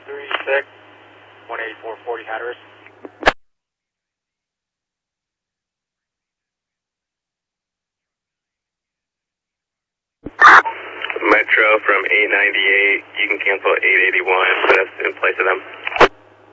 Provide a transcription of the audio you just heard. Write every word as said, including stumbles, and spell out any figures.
three six, one eighty-four forty Hatteras. Metro from eight ninety-eight, you can cancel eight eighty-one, put us in place of them.